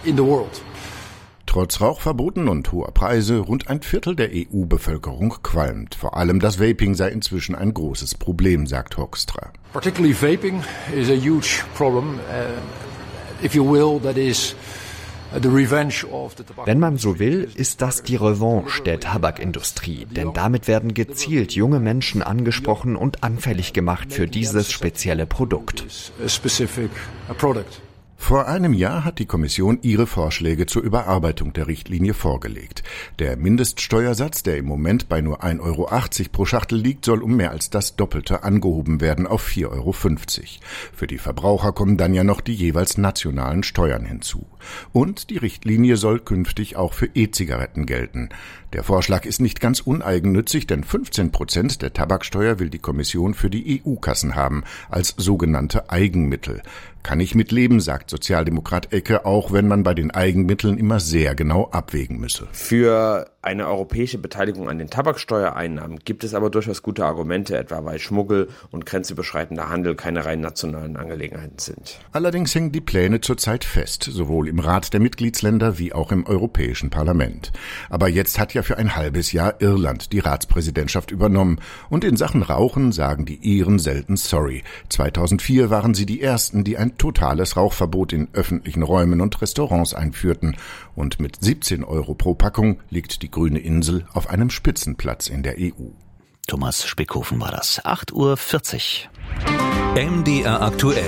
in the world. Trotz Rauchverboten und hoher Preise, rund ein Viertel der EU-Bevölkerung qualmt. Vor allem das Vaping sei inzwischen ein großes Problem, sagt Hoekstra. Particularly vaping is a huge problem. If you will, that is the revenge of the tobacco. Wenn man so will, ist das die Revanche der Tabakindustrie. Denn damit werden gezielt junge Menschen angesprochen und anfällig gemacht für dieses spezielle Produkt. Vor einem Jahr hat die Kommission ihre Vorschläge zur Überarbeitung der Richtlinie vorgelegt. Der Mindeststeuersatz, der im Moment bei nur 1,80 € pro Schachtel liegt, soll um mehr als das Doppelte angehoben werden auf 4,50 €. Für die Verbraucher kommen dann ja noch die jeweils nationalen Steuern hinzu. Und die Richtlinie soll künftig auch für E-Zigaretten gelten. Der Vorschlag ist nicht ganz uneigennützig, denn 15% der Tabaksteuer will die Kommission für die EU-Kassen haben, als sogenannte Eigenmittel. Kann ich mitleben, sagt Sozialdemokrat Ecke, auch wenn man bei den Eigenmitteln immer sehr genau abwägen müsse. Für eine europäische Beteiligung an den Tabaksteuereinnahmen gibt es aber durchaus gute Argumente, etwa weil Schmuggel und grenzüberschreitender Handel keine rein nationalen Angelegenheiten sind. Allerdings hängen die Pläne zurzeit fest, sowohl im Rat der Mitgliedsländer wie auch im Europäischen Parlament. Aber jetzt hat ja für ein halbes Jahr Irland die Ratspräsidentschaft übernommen und in Sachen Rauchen sagen die Iren selten sorry. 2004 waren sie die Ersten, die ein totales Rauchverbot in öffentlichen Räumen und Restaurants einführten. Und mit 17 € pro Packung liegt die grüne Insel auf einem Spitzenplatz in der EU. Thomas Spickhofen war das. 8:40 Uhr. MDR aktuell.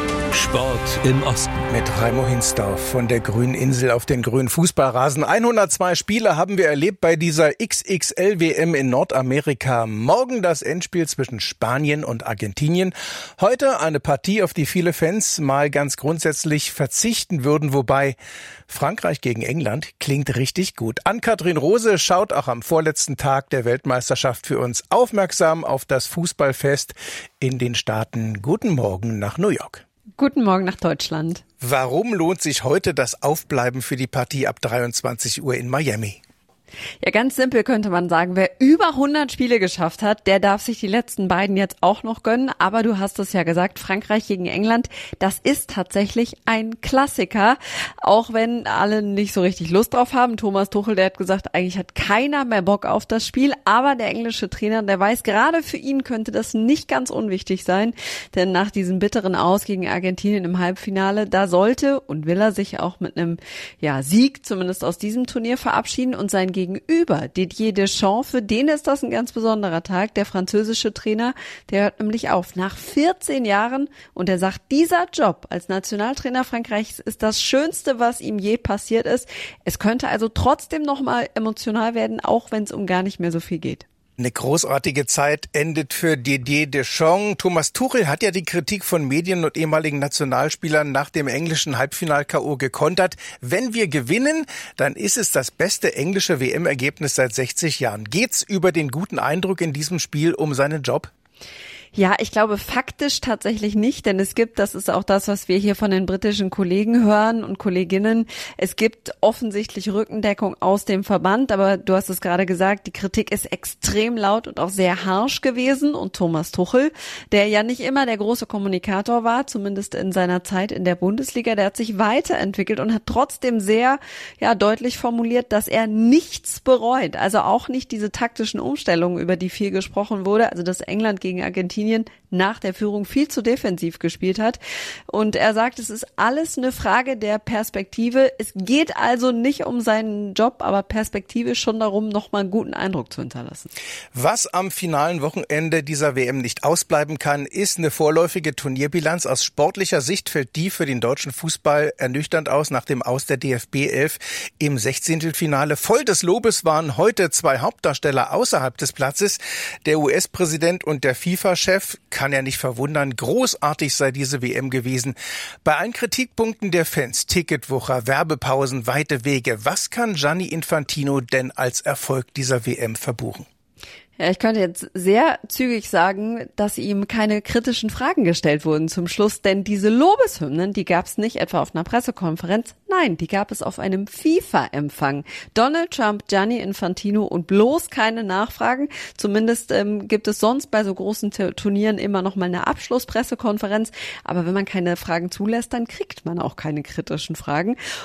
Sport im Osten. Mit Raimo Hinsdorf von der grünen Insel auf den grünen Fußballrasen. 102 Spiele haben wir erlebt bei dieser XXL-WM in Nordamerika. Morgen das Endspiel zwischen Spanien und Argentinien. Heute eine Partie, auf die viele Fans mal ganz grundsätzlich verzichten würden. Wobei Frankreich gegen England klingt richtig gut. Ann-Kathrin Rose schaut auch am vorletzten Tag der Weltmeisterschaft für uns aufmerksam auf das Fußballfest in den Staaten. Guten Morgen nach New York. Guten Morgen nach Deutschland. Warum lohnt sich heute das Aufbleiben für die Partie ab 23 Uhr in Miami? Ja, ganz simpel könnte man sagen, wer über 100 Spiele geschafft hat, der darf sich die letzten beiden jetzt auch noch gönnen. Aber du hast es ja gesagt, Frankreich gegen England, das ist tatsächlich ein Klassiker. Auch wenn alle nicht so richtig Lust drauf haben. Thomas Tuchel, der hat gesagt, eigentlich hat keiner mehr Bock auf das Spiel. Aber der englische Trainer, der weiß, gerade für ihn könnte das nicht ganz unwichtig sein. Denn nach diesem bitteren Aus gegen Argentinien im Halbfinale, da sollte und will er sich auch mit einem Sieg zumindest aus diesem Turnier verabschieden. Und sein Gegenüber, Didier Deschamps, für den ist das ein ganz besonderer Tag. Der französische Trainer, der hört nämlich auf nach 14 Jahren und er sagt, dieser Job als Nationaltrainer Frankreichs ist das Schönste, was ihm je passiert ist. Es könnte also trotzdem nochmal emotional werden, auch wenn es um gar nicht mehr so viel geht. Eine großartige Zeit endet für Didier Deschamps. Thomas Tuchel hat ja die Kritik von Medien und ehemaligen Nationalspielern nach dem englischen Halbfinal-K.O. gekontert. Wenn wir gewinnen, dann ist es das beste englische WM-Ergebnis seit 60 Jahren. Geht's über den guten Eindruck in diesem Spiel um seinen Job? Ja, ich glaube faktisch tatsächlich nicht, denn es gibt, das ist auch das, was wir hier von den britischen Kollegen hören und Kolleginnen, es gibt offensichtlich Rückendeckung aus dem Verband, aber du hast es gerade gesagt, die Kritik ist extrem laut und auch sehr harsch gewesen und Thomas Tuchel, der ja nicht immer der große Kommunikator war, zumindest in seiner Zeit in der Bundesliga, der hat sich weiterentwickelt und hat trotzdem sehr deutlich formuliert, dass er nichts bereut, also auch nicht diese taktischen Umstellungen, über die viel gesprochen wurde, also dass England gegen Argentinien nach der Führung viel zu defensiv gespielt hat. Und er sagt, es ist alles eine Frage der Perspektive. Es geht also nicht um seinen Job, aber perspektivisch schon darum, nochmal einen guten Eindruck zu hinterlassen. Was am finalen Wochenende dieser WM nicht ausbleiben kann, ist eine vorläufige Turnierbilanz. Aus sportlicher Sicht fällt die für den deutschen Fußball ernüchternd aus nach dem Aus der DFB 11 im 16. Finale. Voll des Lobes waren heute zwei Hauptdarsteller außerhalb des Platzes. Der US-Präsident und der FIFA-Chef, kann ja nicht verwundern, großartig sei diese WM gewesen. Bei allen Kritikpunkten der Fans, Ticketwucher, Werbepausen, weite Wege, was kann Gianni Infantino denn als Erfolg dieser WM verbuchen? Ja, ich könnte jetzt sehr zügig sagen, dass ihm keine kritischen Fragen gestellt wurden zum Schluss, denn diese Lobeshymnen, die gab es nicht etwa auf einer Pressekonferenz, nein, die gab es auf einem FIFA-Empfang. Donald Trump, Gianni Infantino und bloß keine Nachfragen. Zumindest gibt es sonst bei so großen Turnieren immer noch mal eine Abschlusspressekonferenz, aber wenn man keine Fragen zulässt, dann kriegt man auch keine kritischen Fragen.